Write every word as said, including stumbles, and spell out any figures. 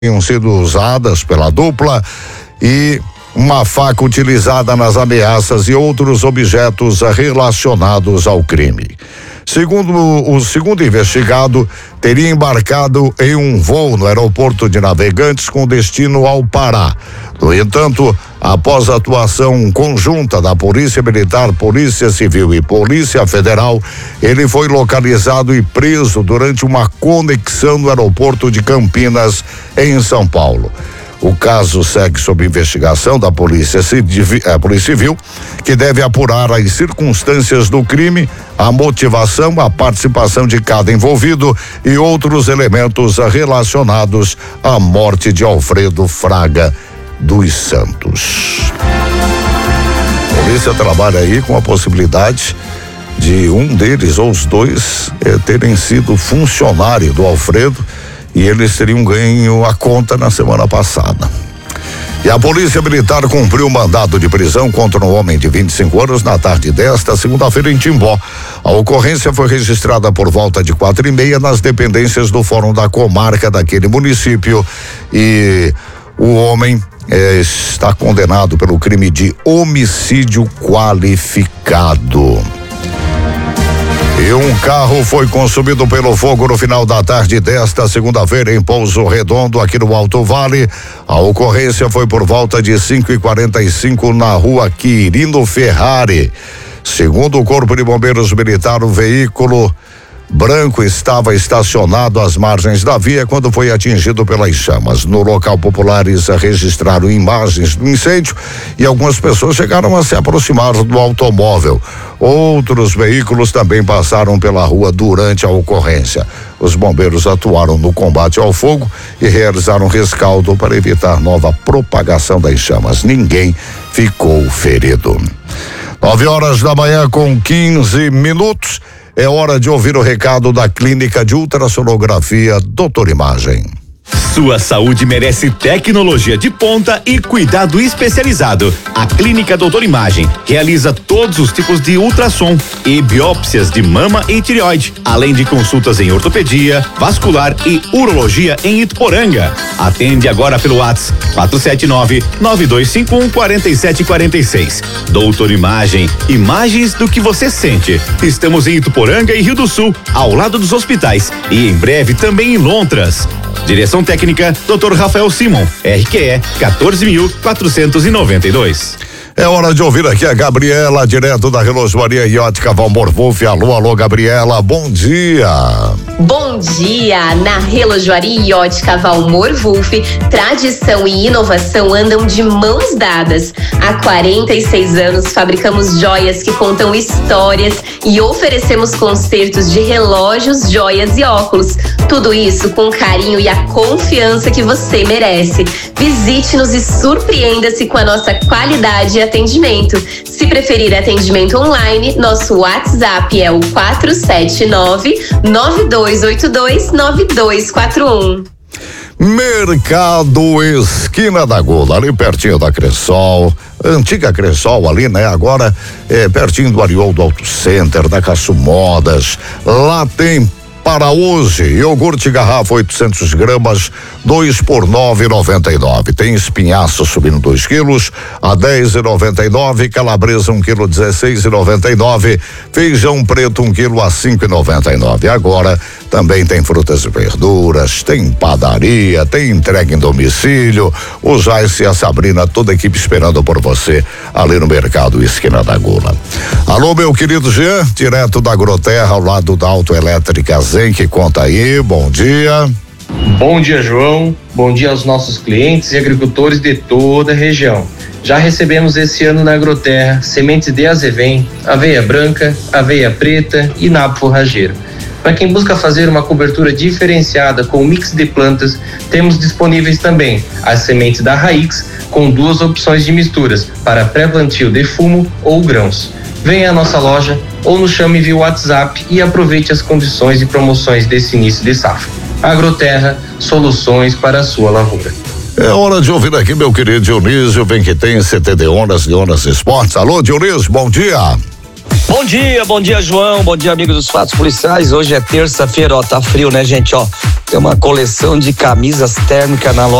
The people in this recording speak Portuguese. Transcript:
tinham sido usadas pela dupla e uma faca utilizada nas ameaças e outros objetos relacionados ao crime. Segundo o segundo investigado, teria embarcado em um voo no aeroporto de Navegantes com destino ao Pará. No entanto, após a atuação conjunta da Polícia Militar, Polícia Civil e Polícia Federal, ele foi localizado e preso durante uma conexão no aeroporto de Campinas, em São Paulo. O caso segue sob investigação da Polícia Civil, a Polícia Civil, que deve apurar as circunstâncias do crime, a motivação, a participação de cada envolvido e outros elementos relacionados à morte de Alfredo Fraga dos Santos. A polícia trabalha aí com a possibilidade de um deles ou os dois eh, terem sido funcionário do Alfredo, e eles teriam ganho a conta na semana passada. E a Polícia Militar cumpriu o mandado de prisão contra um homem de vinte e cinco anos na tarde desta segunda-feira em Timbó. A ocorrência foi registrada por volta de quatro e meia nas dependências do Fórum da Comarca daquele município, e o homem eh, está condenado pelo crime de homicídio qualificado. E um carro foi consumido pelo fogo no final da tarde desta segunda-feira em Pouso Redondo, aqui no Alto Vale. A ocorrência foi por volta de cinco e quarenta e cinco na rua Quirino Ferrari. Segundo o Corpo de Bombeiros Militar, o veículo branco estava estacionado às margens da via quando foi atingido pelas chamas. No local, populares registraram imagens do incêndio e algumas pessoas chegaram a se aproximar do automóvel. Outros veículos também passaram pela rua durante a ocorrência. Os bombeiros atuaram no combate ao fogo e realizaram rescaldo para evitar nova propagação das chamas. Ninguém ficou ferido. Nove horas da manhã com quinze minutos. É hora de ouvir o recado da Clínica de Ultrassonografia Doutor Imagem. Sua saúde merece tecnologia de ponta e cuidado especializado. A Clínica Doutor Imagem realiza todos os tipos de ultrassom e biópsias de mama e tireoide, além de consultas em ortopedia, vascular e urologia em Ituporanga. Atende agora pelo WhatsApp quatro sete nove, nove dois cinco um, quatro sete quatro seis. Doutor Imagem, imagens do que você sente. Estamos em Ituporanga e Rio do Sul, ao lado dos hospitais, e em breve também em Lontras. Direção técnica, doutor Rafael Simon, R Q E quatorze mil quatrocentos e noventa e dois. É hora de ouvir aqui a Gabriela, direto da Relojoaria e Ótica Valmor Wolf. Alô, alô, Gabriela, bom dia. Bom dia. Na Relojoaria e Ótica Valmor Wolf, tradição e inovação andam de mãos dadas. Há quarenta e seis anos fabricamos joias que contam histórias e oferecemos consertos de relógios, joias e óculos. Tudo isso com carinho e a confiança que você merece. Visite-nos e surpreenda-se com a nossa qualidade e atendimento. Se preferir atendimento online, nosso WhatsApp é o quatro sete nove, nove dois oito dois, nove dois quatro um. Mercado Esquina da Gula, ali pertinho da Cressol, antiga Cressol ali, né? Agora é pertinho do Arioldo Auto Center, da Caçu Modas. Lá tem para hoje, iogurte garrafa oitocentos gramas, dois por nove e noventa e nove. Tem espinhaço subindo dois quilos a dez e noventa e nove, calabresa um quilo dezesseis e noventa e nove, feijão preto um quilo a cinco e noventa e nove. Agora também tem frutas e verduras, tem padaria, tem entrega em domicílio. O Jaice e a Sabrina, toda a equipe esperando por você ali no Mercado Esquina da Gula. Alô, meu querido Jean, direto da Agroterra, ao lado da Autoelétrica Zenk, conta aí, bom dia. Bom dia, João. Bom dia aos nossos clientes e agricultores de toda a região. Já recebemos esse ano na Agroterra sementes de azevém, aveia branca, aveia preta e nabo forrageiro. Para quem busca fazer uma cobertura diferenciada com um mix de plantas, temos disponíveis também as sementes da Raiz, com duas opções de misturas para pré-plantio de fumo ou grãos. Venha à nossa loja ou nos chame via WhatsApp e aproveite as condições e promoções desse início de safra. Agroterra, soluções para a sua lavoura. É hora de ouvir aqui meu querido Dionísio, vem que tem C T de Ondas, de Ondas Esportes. Alô, Dionísio, bom dia. Bom dia, bom dia, João, bom dia, amigos dos fatos policiais. Hoje é terça-feira, ó, tá frio, né, gente, ó. Tem uma coleção de camisas térmicas na loja